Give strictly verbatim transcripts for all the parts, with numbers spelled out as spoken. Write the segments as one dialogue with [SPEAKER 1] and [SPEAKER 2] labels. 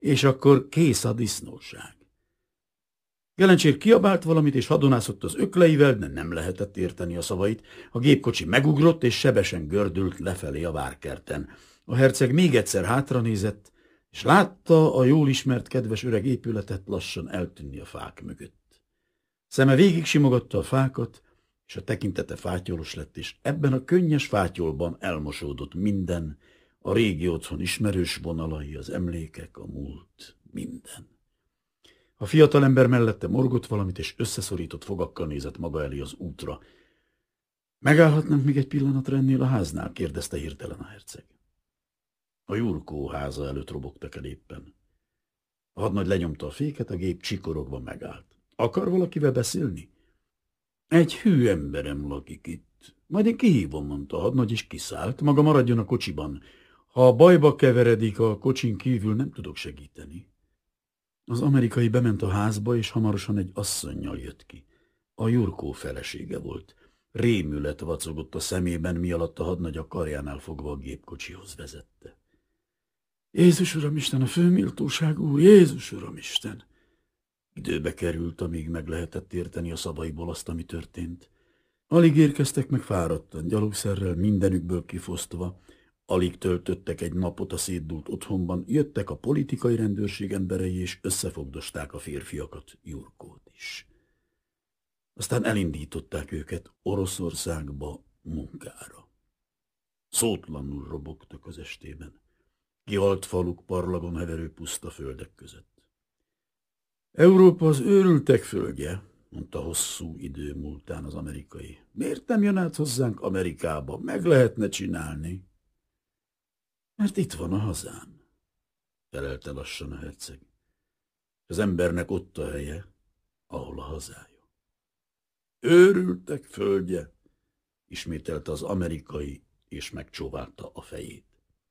[SPEAKER 1] És akkor kész a disznóság. Gelencsér kiabált valamit, és hadonászott az ökleivel, de nem lehetett érteni a szavait. A gépkocsi megugrott, és sebesen gördült lefelé a várkerten. A herceg még egyszer hátranézett, és látta a jól ismert kedves öreg épületet lassan eltűnni a fák mögött. Szeme végig simogatta a fákat, és a tekintete fátyolos lett, és ebben a könnyes fátyolban elmosódott minden, a régi otthon ismerős vonalai, az emlékek, a múlt, minden. A fiatalember mellette morgott valamit, és összeszorított fogakkal nézett maga elé az útra. Megállhatnánk még egy pillanatra ennél a háznál? Kérdezte hirtelen a herceg. A Jurkó háza előtt robogtak el éppen. A hadnagy lenyomta a féket, a gép csikorogva megállt. Akar valakivel beszélni? Egy hű emberem lakik itt. Majd én kihívom, mondta a hadnagy, és kiszállt. Maga maradjon a kocsiban. Ha a bajba keveredik, a kocsin kívül nem tudok segíteni. Az amerikai bement a házba, és hamarosan egy asszonnyal jött ki. A Jurkó felesége volt. Rémület vacogott a szemében, mi alatt a hadnagy a karjánál fogva a gépkocsihoz vezette. Jézus Uramisten, a főméltóság úr, Jézus Uramisten! Időbe került, amíg meg lehetett érteni a szavaiból azt, ami történt. Alig érkeztek meg fáradtan, gyalogszerrel mindenükből kifosztva, alig töltöttek egy napot a szétdúlt otthonban, jöttek a politikai rendőrség emberei, és összefogdosták a férfiakat, Jurkót is. Aztán elindították őket Oroszországba munkára. Szótlanul robogtak az estében, kihalt faluk parlagon heverő puszta földek között. Európa az őrültek földje, mondta hosszú idő múltán az amerikai. Miért nem jön át hozzánk Amerikába? Meg lehetne csinálni. Mert itt van a hazám, felelte lassan a herceg. Az embernek ott a helye, ahol a hazája. Őrültek földje, ismételte az amerikai, és megcsóválta a fejét.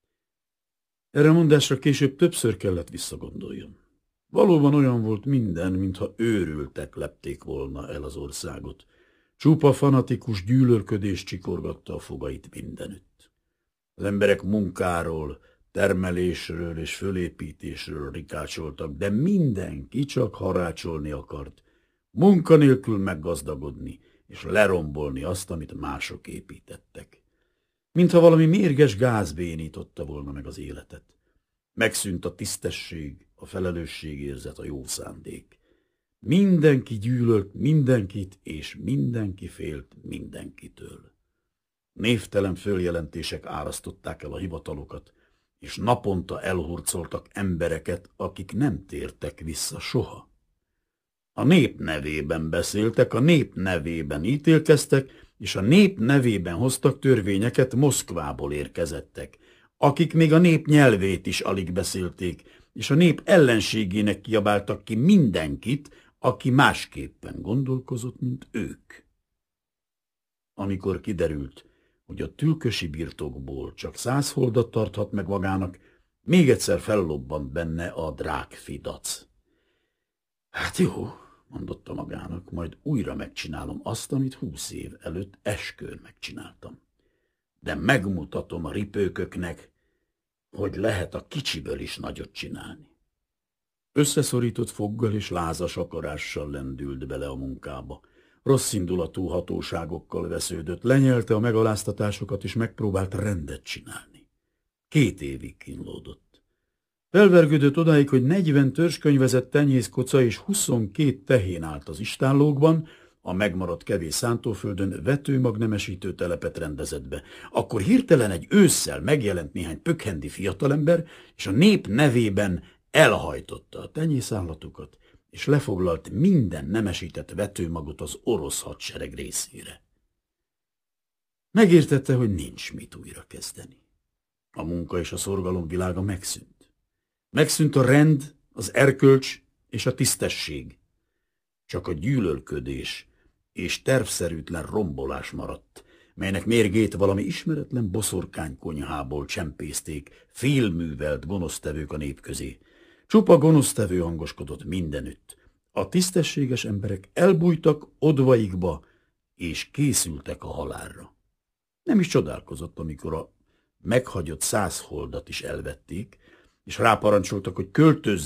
[SPEAKER 1] Erre mondásra később többször kellett visszagondoljon. Valóban olyan volt minden, mintha őrültek lepték volna el az országot. Csupa fanatikus gyűlölködés csikorgatta a fogait mindenütt. Az emberek munkáról, termelésről és fölépítésről rikácsoltak, de mindenki csak harácsolni akart, munkanélkül meggazdagodni és lerombolni azt, amit mások építettek. Mintha valami mérges gáz bénította volna meg az életet. Megszűnt a tisztesség, a felelősségérzet, a jó szándék. Mindenki gyűlölt mindenkit, és mindenki félt mindenkitől. Névtelen följelentések árasztották el a hivatalokat, és naponta elhurcoltak embereket, akik nem tértek vissza soha. A nép nevében beszéltek, a nép nevében ítélkeztek, és a nép nevében hoztak törvényeket Moszkvából érkezettek, akik még a nép nyelvét is alig beszélték, és a nép ellenségének kiabáltak ki mindenkit, aki másképpen gondolkozott, mint ők. Amikor kiderült, hogy a tülkösi birtokból csak száz holdat tarthat meg magának, még egyszer fellobbant benne a drágfidac. Hát jó, mondotta magának, majd újra megcsinálom azt, amit húsz év előtt Eskőn megcsináltam. De megmutatom a ripőköknek, hogy lehet a kicsiből is nagyot csinálni. Összeszorított foggal és lázas akarással lendült bele a munkába. Rosszindulatú hatóságokkal vesződött, lenyelte a megaláztatásokat, és megpróbált rendet csinálni. Két évig kínlódott. Felvergődött odáig, hogy negyven törzskönyvezett tenyészkoca és huszonkét tehén állt az istállókban, a megmaradt kevés szántóföldön vetőmagnemesítő telepet rendezett be. Akkor hirtelen egy ősszel megjelent néhány pökhendi fiatalember, és a nép nevében elhajtotta a tenyészállatokat, és lefoglalt minden nemesített vetőmagot az orosz hadsereg részére. Megértette, hogy nincs mit újra kezdeni. A munka és a szorgalom világa megszűnt. Megszűnt a rend, az erkölcs és a tisztesség. Csak a gyűlölködés és tervszerűtlen rombolás maradt, melynek mérgét valami ismeretlen boszorkány konyhából csempészték félművelt gonosztevők a nép közé. Csupa gonosztevő hangoskodott mindenütt. A tisztességes emberek elbújtak odvaikba, és készültek a halálra. Nem is csodálkozott, amikor a meghagyott száz holdat is elvették, és ráparancsoltak, hogy költözzék